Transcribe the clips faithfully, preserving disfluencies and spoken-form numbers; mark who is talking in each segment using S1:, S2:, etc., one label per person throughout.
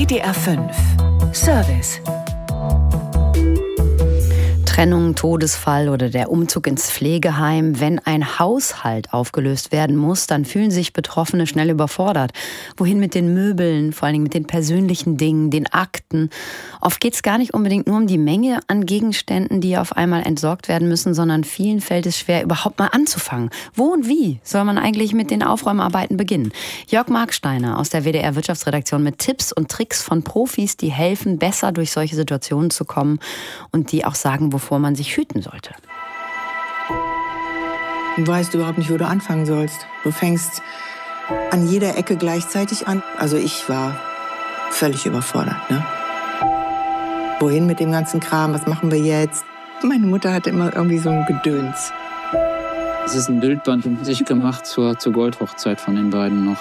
S1: W D R fünf Service.
S2: Trennung, Todesfall oder der Umzug ins Pflegeheim. Wenn ein Haushalt aufgelöst werden muss, dann fühlen sich Betroffene schnell überfordert. Wohin mit den Möbeln, vor allen Dingen mit den persönlichen Dingen, den Akten? Oft geht es gar nicht unbedingt nur um die Menge an Gegenständen, die auf einmal entsorgt werden müssen, sondern vielen fällt es schwer, überhaupt mal anzufangen. Wo und wie soll man eigentlich mit den Aufräumarbeiten beginnen? Jörg Marksteiner aus der W D R Wirtschaftsredaktion mit Tipps und Tricks von Profis, die helfen, besser durch solche Situationen zu kommen und die auch sagen, wovor wovor man sich hüten sollte.
S3: Du weißt überhaupt nicht, wo du anfangen sollst. Du fängst an jeder Ecke gleichzeitig an. Also ich war völlig überfordert. Ne? Wohin mit dem ganzen Kram? Was machen wir jetzt? Meine Mutter hatte immer irgendwie so ein Gedöns.
S4: Es ist ein Bildband um sich gemacht zur, zur Goldhochzeit von den beiden noch.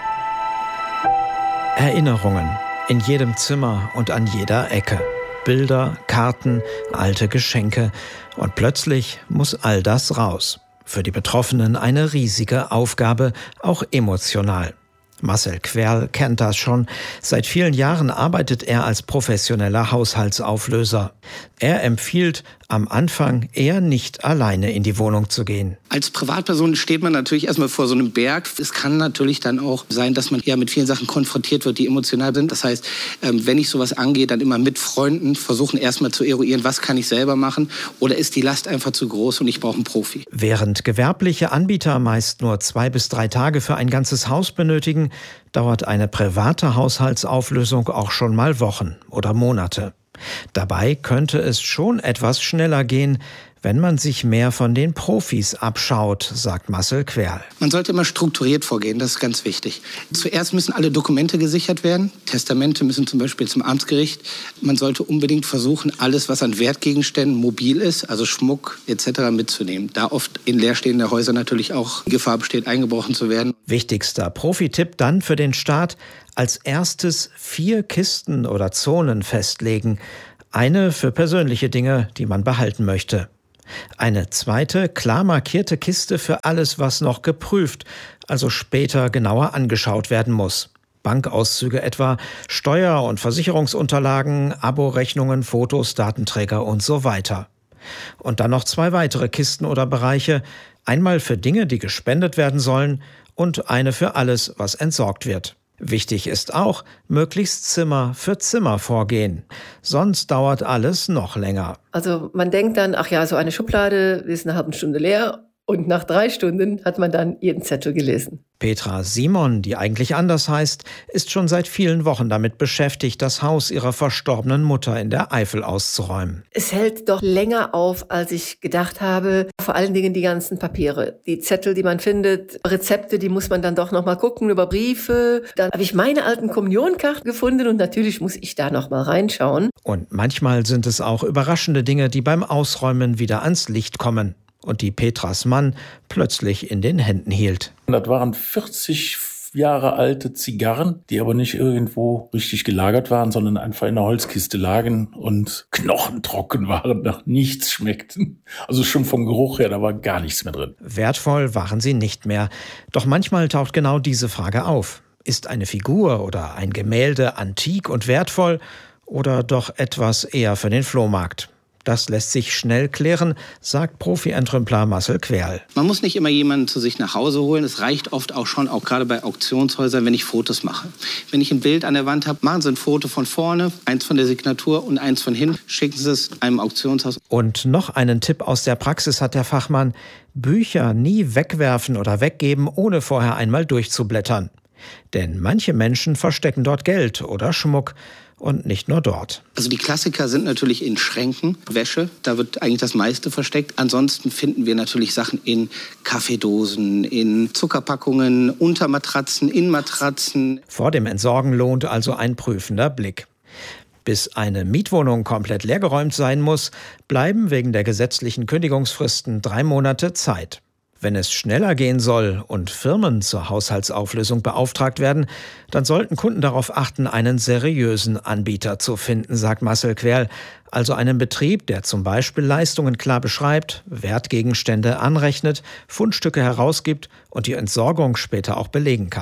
S5: Erinnerungen in jedem Zimmer und an jeder Ecke. Bilder, Karten, alte Geschenke. Und plötzlich muss all das raus. Für die Betroffenen eine riesige Aufgabe, auch emotional. Marcel Querl kennt das schon. Seit vielen Jahren arbeitet er als professioneller Haushaltsauflöser. Er empfiehlt, am Anfang eher nicht alleine in die Wohnung zu gehen.
S6: Als Privatperson steht man natürlich erstmal vor so einem Berg. Es kann natürlich dann auch sein, dass man ja mit vielen Sachen konfrontiert wird, die emotional sind. Das heißt, wenn ich sowas angehe, dann immer mit Freunden versuchen erstmal zu eruieren, was kann ich selber machen oder ist die Last einfach zu groß und ich brauche einen Profi.
S5: Während gewerbliche Anbieter meist nur zwei bis drei Tage für ein ganzes Haus benötigen, dauert eine private Haushaltsauflösung auch schon mal Wochen oder Monate. Dabei könnte es schon etwas schneller gehen, wenn man sich mehr von den Profis abschaut, sagt Marcel Querl.
S6: Man sollte immer strukturiert vorgehen, das ist ganz wichtig. Zuerst müssen alle Dokumente gesichert werden. Testamente müssen zum Beispiel zum Amtsgericht. Man sollte unbedingt versuchen, alles, was an Wertgegenständen mobil ist, also Schmuck et cetera mitzunehmen. Da oft in leerstehenden Häusern natürlich auch Gefahr besteht, eingebrochen zu werden.
S5: Wichtigster Profitipp dann für den Start: als erstes vier Kisten oder Zonen festlegen. Eine für persönliche Dinge, die man behalten möchte. Eine zweite, klar markierte Kiste für alles, was noch geprüft, also später genauer angeschaut werden muss. Bankauszüge etwa, Steuer- und Versicherungsunterlagen, Abo-Rechnungen, Fotos, Datenträger und so weiter. Und dann noch zwei weitere Kisten oder Bereiche, einmal für Dinge, die gespendet werden sollen und eine für alles, was entsorgt wird. Wichtig ist auch, möglichst Zimmer für Zimmer vorgehen. Sonst dauert alles noch länger.
S7: Also man denkt dann, ach ja, so eine Schublade ist eine halbe Stunde leer. Und nach drei Stunden hat man dann jeden Zettel gelesen.
S5: Petra Simon, die eigentlich anders heißt, ist schon seit vielen Wochen damit beschäftigt, das Haus ihrer verstorbenen Mutter in der Eifel auszuräumen.
S7: Es hält doch länger auf, als ich gedacht habe. Vor allen Dingen die ganzen Papiere, die Zettel, die man findet, Rezepte, die muss man dann doch noch mal gucken, über Briefe. Dann habe ich meine alten Kommunionkarten gefunden und natürlich muss ich da noch mal reinschauen.
S5: Und manchmal sind es auch überraschende Dinge, die beim Ausräumen wieder ans Licht kommen. Und die Petras Mann plötzlich in den Händen hielt.
S8: Das waren vierzig Jahre alte Zigarren, die aber nicht irgendwo richtig gelagert waren, sondern einfach in einer Holzkiste lagen und knochentrocken waren, nach nichts schmeckten. Also schon vom Geruch her, da war gar nichts mehr drin.
S5: Wertvoll waren sie nicht mehr. Doch manchmal taucht genau diese Frage auf. Ist eine Figur oder ein Gemälde antik und wertvoll oder doch etwas eher für den Flohmarkt? Das lässt sich schnell klären, sagt Profi-Entrümpler Marcel Querl.
S6: Man muss nicht immer jemanden zu sich nach Hause holen. Es reicht oft auch schon, auch gerade bei Auktionshäusern, wenn ich Fotos mache. Wenn ich ein Bild an der Wand habe, machen Sie ein Foto von vorne, eins von der Signatur und eins von hinten. Schicken Sie es einem Auktionshaus.
S5: Und noch einen Tipp aus der Praxis hat der Fachmann: Bücher nie wegwerfen oder weggeben, ohne vorher einmal durchzublättern. Denn manche Menschen verstecken dort Geld oder Schmuck. Und nicht nur dort.
S6: Also die Klassiker sind natürlich in Schränken, Wäsche, da wird eigentlich das meiste versteckt. Ansonsten finden wir natürlich Sachen in Kaffeedosen, in Zuckerpackungen, unter Matratzen, in Matratzen.
S5: Vor dem Entsorgen lohnt also ein prüfender Blick. Bis eine Mietwohnung komplett leergeräumt sein muss, bleiben wegen der gesetzlichen Kündigungsfristen drei Monate Zeit. Wenn es schneller gehen soll und Firmen zur Haushaltsauflösung beauftragt werden, dann sollten Kunden darauf achten, einen seriösen Anbieter zu finden, sagt Marcel Querl. Also einen Betrieb, der zum Beispiel Leistungen klar beschreibt, Wertgegenstände anrechnet, Fundstücke herausgibt und die Entsorgung später auch belegen kann.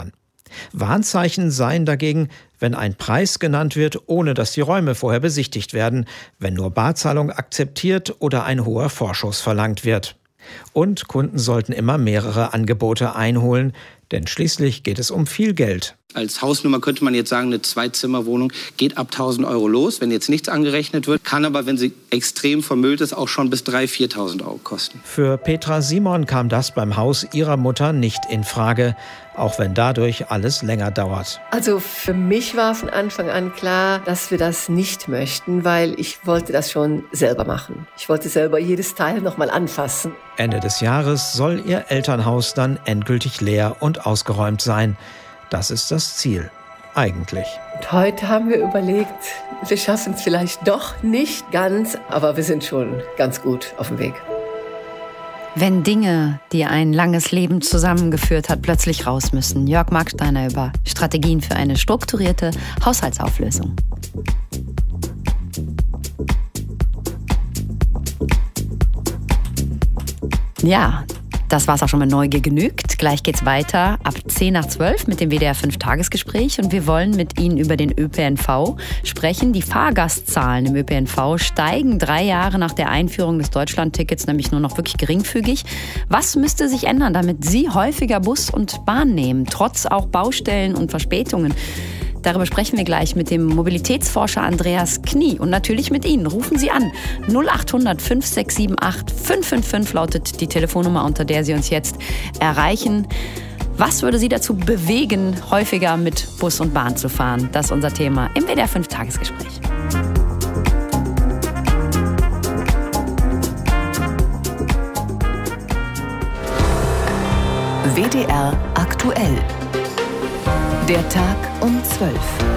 S5: Warnzeichen seien dagegen, wenn ein Preis genannt wird, ohne dass die Räume vorher besichtigt werden, wenn nur Barzahlung akzeptiert oder ein hoher Vorschuss verlangt wird. Und Kunden sollten immer mehrere Angebote einholen, denn schließlich geht es um viel Geld.
S6: Als Hausnummer könnte man jetzt sagen, eine Zwei-Zimmer-Wohnung geht ab tausend Euro los, wenn jetzt nichts angerechnet wird, kann aber, wenn sie extrem vermüllt ist, auch schon bis dreitausend, viertausend Euro kosten.
S5: Für Petra Simon kam das beim Haus ihrer Mutter nicht in Frage, auch wenn dadurch alles länger dauert.
S7: Also für mich war von Anfang an klar, dass wir das nicht möchten, weil ich wollte das schon selber machen. Ich wollte selber jedes Teil noch mal anfassen.
S5: Ende des Jahres soll ihr Elternhaus dann endgültig leer und ausgeräumt sein. Das ist das Ziel, eigentlich.
S7: Und heute haben wir überlegt, wir schaffen es vielleicht doch nicht ganz, aber wir sind schon ganz gut auf dem Weg.
S2: Wenn Dinge, die ein langes Leben zusammengeführt hat, plötzlich raus müssen. Jörg Marksteiner über Strategien für eine strukturierte Haushaltsauflösung. Ja, das war's auch schon mit Neugier genügt. Gleich geht's weiter ab zehn nach zwölf mit dem W D R fünf Tagesgespräch und wir wollen mit Ihnen über den Ö P N V sprechen. Die Fahrgastzahlen im Ö P N V steigen drei Jahre nach der Einführung des Deutschlandtickets nämlich nur noch wirklich geringfügig. Was müsste sich ändern, damit Sie häufiger Bus und Bahn nehmen, trotz auch Baustellen und Verspätungen? Darüber sprechen wir gleich mit dem Mobilitätsforscher Andreas Knie und natürlich mit Ihnen. Rufen Sie an. null acht hundert fünf sechs sieben acht fünf fünf fünf lautet die Telefonnummer, unter der Sie uns jetzt erreichen. Was würde Sie dazu bewegen, häufiger mit Bus und Bahn zu fahren? Das ist unser Thema im W D R fünf Tagesgespräch.
S1: W D R aktuell. Der Tag um zwölf.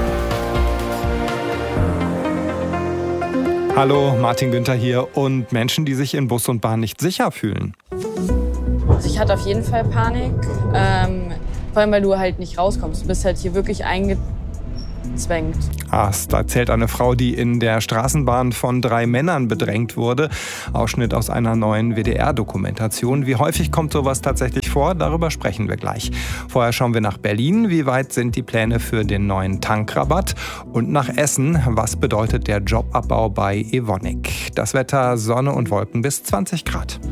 S9: Hallo, Martin Günther hier und Menschen, die sich in Bus und Bahn nicht sicher fühlen.
S10: Also ich hatte auf jeden Fall Panik, ähm, vor allem weil du halt nicht rauskommst. Du bist halt hier wirklich eingezwängt.
S9: Ah, da erzählt eine Frau, die in der Straßenbahn von drei Männern bedrängt wurde. Ausschnitt aus einer neuen W D R-Dokumentation. Wie häufig kommt sowas tatsächlich vor? Darüber sprechen wir gleich. Vorher schauen wir nach Berlin. Wie weit sind die Pläne für den neuen Tankrabatt? Und nach Essen. Was bedeutet der Jobabbau bei Evonik? Das Wetter, Sonne und Wolken bis zwanzig Grad.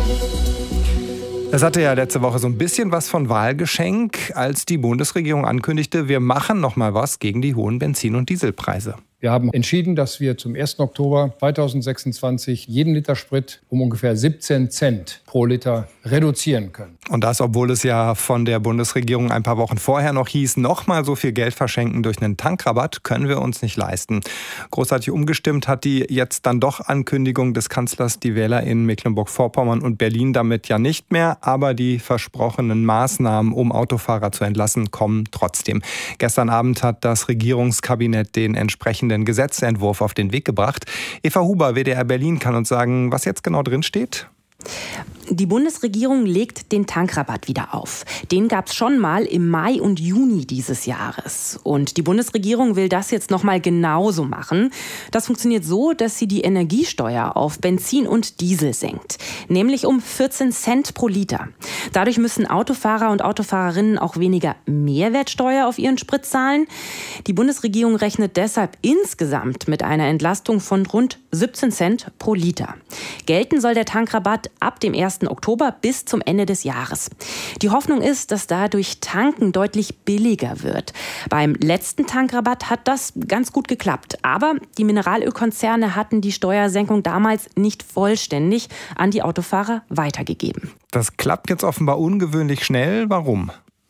S9: Es hatte ja letzte Woche so ein bisschen was von Wahlgeschenk, als die Bundesregierung ankündigte, wir machen noch mal was gegen die hohen Benzin- und Dieselpreise.
S11: Wir haben entschieden, dass wir zum ersten Oktober zweitausendsechsundzwanzig jeden Liter Sprit um ungefähr siebzehn Cent pro Liter reduzieren können.
S9: Und das, obwohl es ja von der Bundesregierung ein paar Wochen vorher noch hieß, noch mal so viel Geld verschenken durch einen Tankrabatt können wir uns nicht leisten. Großartig umgestimmt hat die jetzt dann doch Ankündigung des Kanzlers die Wähler in Mecklenburg-Vorpommern und Berlin damit ja nicht mehr. Aber die versprochenen Maßnahmen, um Autofahrer zu entlassen, kommen trotzdem. Gestern Abend hat das Regierungskabinett den entsprechenden Gesetzentwurf auf den Weg gebracht. Eva Huber, W D R Berlin, kann uns sagen, was jetzt genau drin steht?
S12: Die Bundesregierung legt den Tankrabatt wieder auf. Den gab es schon mal im Mai und Juni dieses Jahres. Und die Bundesregierung will das jetzt noch mal genauso machen. Das funktioniert so, dass sie die Energiesteuer auf Benzin und Diesel senkt. Nämlich um vierzehn Cent pro Liter. Dadurch müssen Autofahrer und Autofahrerinnen auch weniger Mehrwertsteuer auf ihren Sprit zahlen. Die Bundesregierung rechnet deshalb insgesamt mit einer Entlastung von rund siebzehn Cent pro Liter. Gelten soll der Tankrabatt ab dem ersten Oktober bis zum Ende des Jahres. Die Hoffnung ist, dass dadurch Tanken deutlich billiger wird. Beim letzten Tankrabatt hat das ganz gut geklappt. Aber die Mineralölkonzerne hatten die Steuersenkung damals nicht vollständig an die Autofahrer weitergegeben.
S9: Das klappt jetzt offenbar ungewöhnlich schnell. Warum?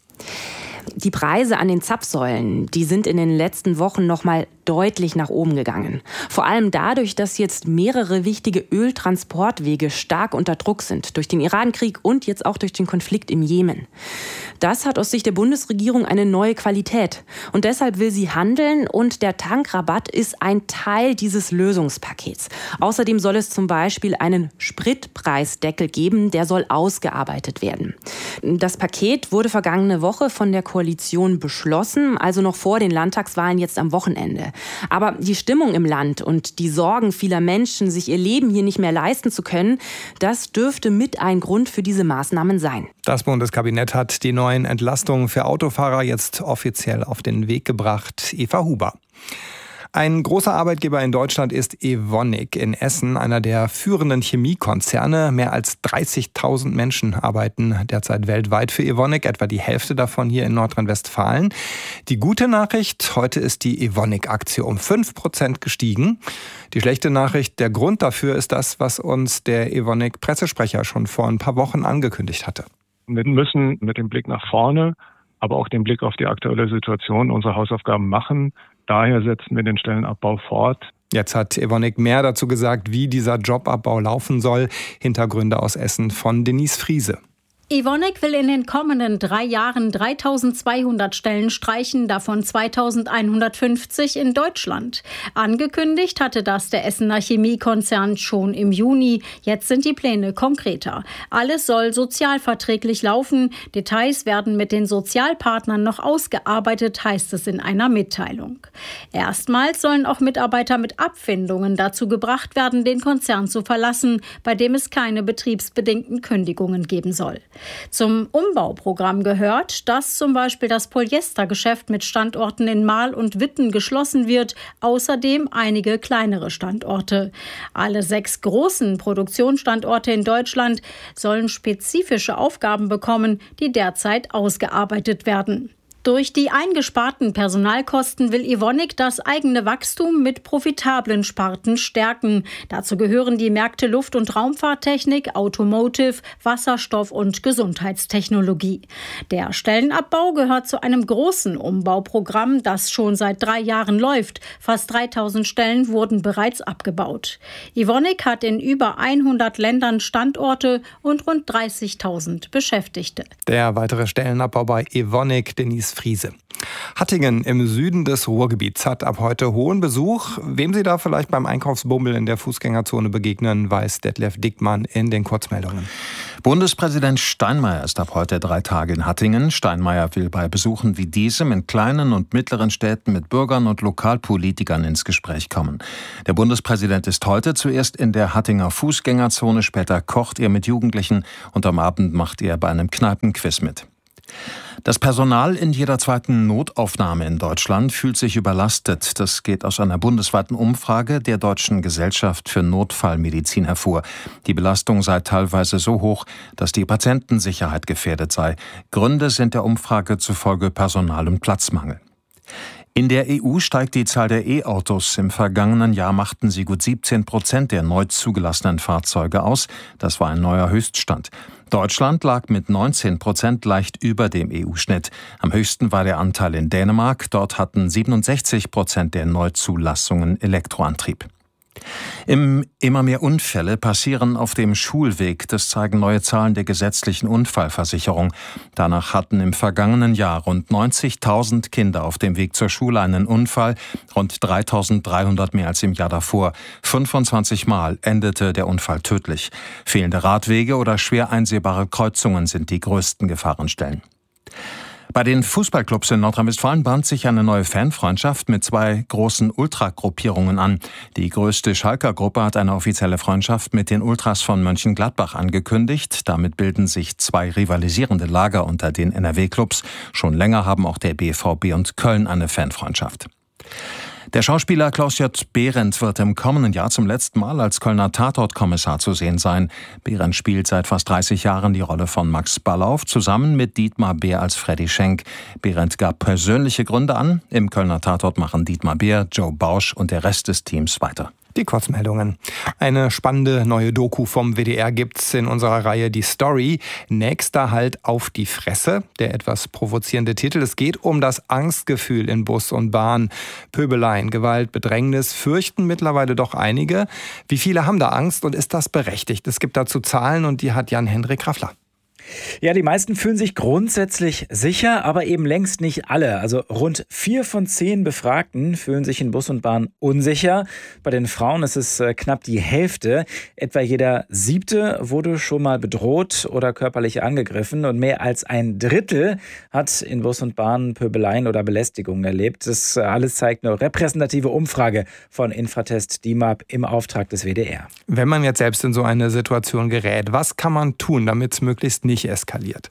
S12: Die Preise an den Zapfsäulen, die sind in den letzten Wochen noch mal deutlich nach oben gegangen. Vor allem dadurch, dass jetzt mehrere wichtige Öltransportwege stark unter Druck sind. Durch den Irankrieg und jetzt auch durch den Konflikt im Jemen. Das hat aus Sicht der Bundesregierung eine neue Qualität. Und deshalb will sie handeln und der Tankrabatt ist ein Teil dieses Lösungspakets. Außerdem soll es zum Beispiel einen Spritpreisdeckel geben, der soll ausgearbeitet werden. Das Paket wurde vergangene Woche von der Koalition beschlossen, also noch vor den Landtagswahlen jetzt am Wochenende. Aber die Stimmung im Land und die Sorgen vieler Menschen, sich ihr Leben hier nicht mehr leisten zu können, das dürfte mit ein Grund für diese Maßnahmen sein.
S9: Das Bundeskabinett hat die neuen Entlastungen für Autofahrer jetzt offiziell auf den Weg gebracht. Eva Huber. Ein großer Arbeitgeber in Deutschland ist Evonik in Essen, einer der führenden Chemiekonzerne. Mehr als dreißigtausend Menschen arbeiten derzeit weltweit für Evonik, etwa die Hälfte davon hier in Nordrhein-Westfalen. Die gute Nachricht, heute ist die Evonik-Aktie um fünf Prozent gestiegen. Die schlechte Nachricht, der Grund dafür ist das, was uns der Evonik-Pressesprecher schon vor ein paar Wochen angekündigt hatte.
S13: Wir müssen mit dem Blick nach vorne, aber auch den Blick auf die aktuelle Situation unsere Hausaufgaben machen. Daher setzen wir den Stellenabbau fort.
S9: Jetzt hat Evonik mehr dazu gesagt, wie dieser Jobabbau laufen soll. Hintergründe aus Essen von Denise Friese.
S14: Evonik will in den kommenden drei Jahren dreitausendzweihundert Stellen streichen, davon zweitausendeinhundertfünfzig in Deutschland. Angekündigt hatte das der Essener Chemiekonzern schon im Juni. Jetzt sind die Pläne konkreter. Alles soll sozialverträglich laufen. Details werden mit den Sozialpartnern noch ausgearbeitet, heißt es in einer Mitteilung. Erstmals sollen auch Mitarbeiter mit Abfindungen dazu gebracht werden, den Konzern zu verlassen, bei dem es keine betriebsbedingten Kündigungen geben soll. Zum Umbauprogramm gehört, dass zum Beispiel das Polyestergeschäft mit Standorten in Marl und Witten geschlossen wird, außerdem einige kleinere Standorte. Alle sechs großen Produktionsstandorte in Deutschland sollen spezifische Aufgaben bekommen, die derzeit ausgearbeitet werden. Durch die eingesparten Personalkosten will Evonik das eigene Wachstum mit profitablen Sparten stärken. Dazu gehören die Märkte Luft- und Raumfahrttechnik, Automotive, Wasserstoff und Gesundheitstechnologie. Der Stellenabbau gehört zu einem großen Umbauprogramm, das schon seit drei Jahren läuft. Fast dreitausend Stellen wurden bereits abgebaut. Evonik hat in über hundert Ländern Standorte und rund dreißigtausend Beschäftigte.
S9: Der weitere Stellenabbau bei Evonik, Denise Friese. Hattingen im Süden des Ruhrgebiets hat ab heute hohen Besuch. Wem Sie da vielleicht beim Einkaufsbummel in der Fußgängerzone begegnen, weiß Detlef Dickmann in den Kurzmeldungen.
S15: Bundespräsident Steinmeier ist ab heute drei Tage in Hattingen. Steinmeier will bei Besuchen wie diesem in kleinen und mittleren Städten mit Bürgern und Lokalpolitikern ins Gespräch kommen. Der Bundespräsident ist heute zuerst in der Hattinger Fußgängerzone, später kocht er mit Jugendlichen und am Abend macht er bei einem Kneipenquiz mit. Das Personal in jeder zweiten Notaufnahme in Deutschland fühlt sich überlastet. Das geht aus einer bundesweiten Umfrage der Deutschen Gesellschaft für Notfallmedizin hervor. Die Belastung sei teilweise so hoch, dass die Patientensicherheit gefährdet sei. Gründe sind der Umfrage zufolge Personal- und Platzmangel. In der E U steigt die Zahl der E-Autos. Im vergangenen Jahr machten sie gut siebzehn Prozent der neu zugelassenen Fahrzeuge aus. Das war ein neuer Höchststand. Deutschland lag mit neunzehn Prozent leicht über dem E U-Schnitt. Am höchsten war der Anteil in Dänemark. Dort hatten siebenundsechzig Prozent der Neuzulassungen Elektroantrieb. Im immer mehr Unfälle passieren auf dem Schulweg. Das zeigen neue Zahlen der gesetzlichen Unfallversicherung. Danach hatten im vergangenen Jahr rund neunzigtausend Kinder auf dem Weg zur Schule einen Unfall, rund dreitausenddreihundert mehr als im Jahr davor. fünfundzwanzig Mal endete der Unfall tödlich. Fehlende Radwege oder schwer einsehbare Kreuzungen sind die größten Gefahrenstellen. Bei den Fußballclubs in Nordrhein-Westfalen bahnt sich eine neue Fanfreundschaft mit zwei großen Ultragruppierungen an. Die größte Schalker Gruppe hat eine offizielle Freundschaft mit den Ultras von Mönchengladbach angekündigt. Damit bilden sich zwei rivalisierende Lager unter den N R W-Clubs. Schon länger haben auch der B V B und Köln eine Fanfreundschaft. Der Schauspieler Klaus J. Behrendt wird im kommenden Jahr zum letzten Mal als Kölner Tatortkommissar zu sehen sein. Behrendt spielt seit fast dreißig Jahren die Rolle von Max Ballauf, zusammen mit Dietmar Beer als Freddy Schenk. Behrendt gab persönliche Gründe an. Im Kölner Tatort machen Dietmar Beer, Joe Bausch und der Rest des Teams weiter.
S9: Die Kurzmeldungen. Eine spannende neue Doku vom W D R gibt's in unserer Reihe Die Story. Nächster Halt auf die Fresse. Der etwas provozierende Titel. Es geht um das Angstgefühl in Bus und Bahn. Pöbeleien, Gewalt, Bedrängnis fürchten mittlerweile doch einige. Wie viele haben da Angst und ist das berechtigt? Es gibt dazu Zahlen und die hat Jan-Hendrik Raffler.
S16: Ja, die meisten fühlen sich grundsätzlich sicher, aber eben längst nicht alle. Also rund vier von zehn Befragten fühlen sich in Bus und Bahn unsicher. Bei den Frauen ist es äh, knapp die Hälfte. Etwa jeder Siebte wurde schon mal bedroht oder körperlich angegriffen. Und mehr als ein Drittel hat in Bus und Bahn Pöbeleien oder Belästigungen erlebt. Das alles zeigt eine repräsentative Umfrage von Infratest D I M A P im Auftrag des W D R.
S9: Wenn man jetzt selbst in so eine Situation gerät, was kann man tun, damit es möglichst nicht eskaliert?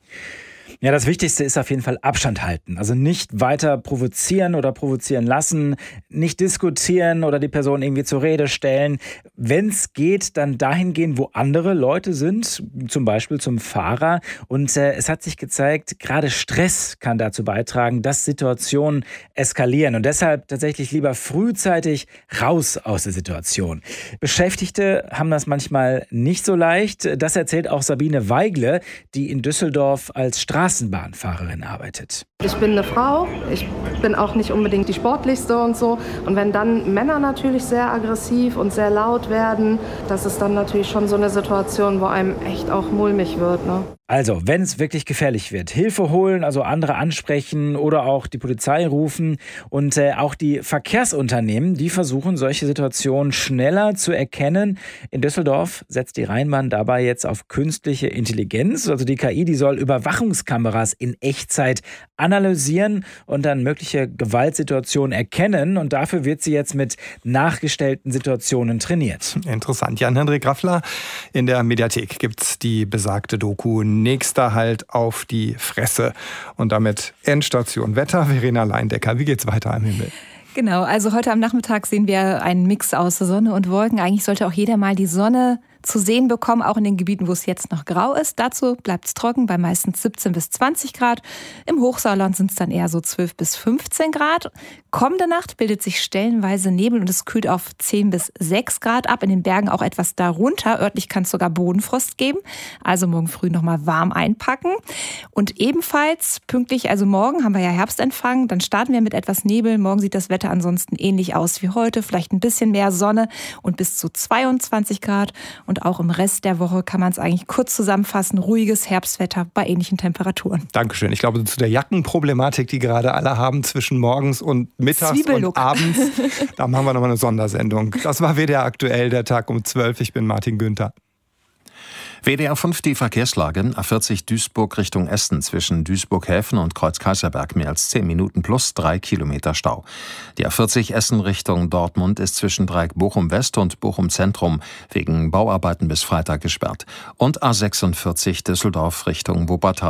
S16: Ja, das Wichtigste ist auf jeden Fall Abstand halten. Also nicht weiter provozieren oder provozieren lassen, nicht diskutieren oder die Person irgendwie zur Rede stellen. Wenn es geht, dann dahin gehen, wo andere Leute sind, zum Beispiel zum Fahrer. Und äh, es hat sich gezeigt, gerade Stress kann dazu beitragen, dass Situationen eskalieren. Und deshalb tatsächlich lieber frühzeitig raus aus der Situation. Beschäftigte haben das manchmal nicht so leicht. Das erzählt auch Sabine Weigle, die in Düsseldorf als Straßen Straßenbahnfahrerin arbeitet.
S17: Ich bin eine Frau, ich bin auch nicht unbedingt die sportlichste und so. Und wenn dann Männer natürlich sehr aggressiv und sehr laut werden, das ist dann natürlich schon so eine Situation, wo einem echt auch mulmig wird, ne?
S16: Also, wenn es wirklich gefährlich wird, Hilfe holen, also andere ansprechen oder auch die Polizei rufen. Und äh, auch die Verkehrsunternehmen, die versuchen, solche Situationen schneller zu erkennen. In Düsseldorf setzt die Rheinbahn dabei jetzt auf künstliche Intelligenz. Also die K I, die soll Überwachungskameras in Echtzeit analysieren und dann mögliche Gewaltsituationen erkennen. Und dafür wird sie jetzt mit nachgestellten Situationen trainiert.
S9: Interessant. Jan-Hendrik Raffler, in der Mediathek gibt's die besagte Doku Nächster Halt auf die Fresse. Und damit Endstation Wetter. Verena Leindecker, wie geht's weiter am Himmel?
S18: Genau, also heute am Nachmittag sehen wir einen Mix aus Sonne und Wolken. Eigentlich sollte auch jeder mal die Sonne zu sehen bekommen, auch in den Gebieten, wo es jetzt noch grau ist. Dazu bleibt es trocken, bei meistens siebzehn bis zwanzig Grad. Im Hochsauerland sind es dann eher so zwölf bis fünfzehn Grad. Kommende Nacht bildet sich stellenweise Nebel und es kühlt auf zehn bis sechs Grad ab. In den Bergen auch etwas darunter. Örtlich kann es sogar Bodenfrost geben. Also morgen früh nochmal warm einpacken. Und ebenfalls pünktlich, also morgen haben wir ja Herbstempfang, dann starten wir mit etwas Nebel. Morgen sieht das Wetter ansonsten ähnlich aus wie heute. Vielleicht ein bisschen mehr Sonne und bis zu zweiundzwanzig Grad. Und Und auch im Rest der Woche kann man es eigentlich kurz zusammenfassen. Ruhiges Herbstwetter bei ähnlichen Temperaturen.
S9: Dankeschön. Ich glaube, zu der Jackenproblematik, die gerade alle haben zwischen morgens und mittags und abends, da machen wir nochmal eine Sondersendung. Das war W D R aktuell, der Tag um zwölf. Ich bin Martin Günther.
S15: W D R fünf, die Verkehrslage. A vierzig Duisburg Richtung Essen zwischen Duisburg-Häfen und Kreuz-Kaiserberg mehr als zehn Minuten plus drei Kilometer Stau. Die A vierzig Essen Richtung Dortmund ist zwischen Dreieck Bochum-West und Bochum-Zentrum wegen Bauarbeiten bis Freitag gesperrt. Und A sechsundvierzig Düsseldorf Richtung Wuppertal